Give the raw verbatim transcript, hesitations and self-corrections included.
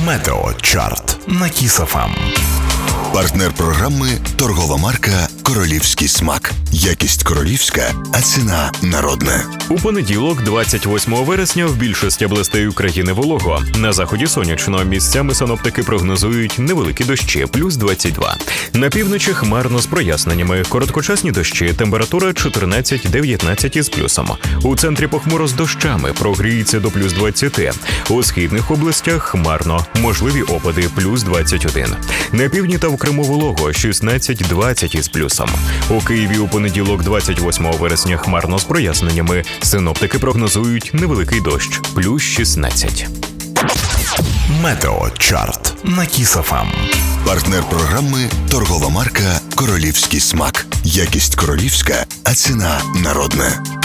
Метеочарт на Кіс еф ем. Партнер програми – торгова марка «Королівський смак». Якість королівська, а ціна народна. У понеділок, двадцять восьмого вересня, в більшості областей України волого. На заході сонячно. Місцями синоптики прогнозують невеликі дощі, плюс двадцять два. На півночі хмарно з проясненнями. Короткочасні дощі, температура чотирнадцять-дев'ятнадцять із плюсом. У центрі похмуро з дощами, прогріється до плюс двадцяти. У східних областях хмарно, можливі опади, плюс двадцять один. На півдні та в Криму волого, шістнадцять-двадцять із плюсом. У Києві у понеділок, двадцять восьмого вересня, хмарно з проясненнями. Синоптики прогнозують невеликий дощ, плюс шістнадцять. Метеочарт на Кіс еф ем. Партнер програми – торгова марка «Королівський смак». Якість королівська, а ціна народна.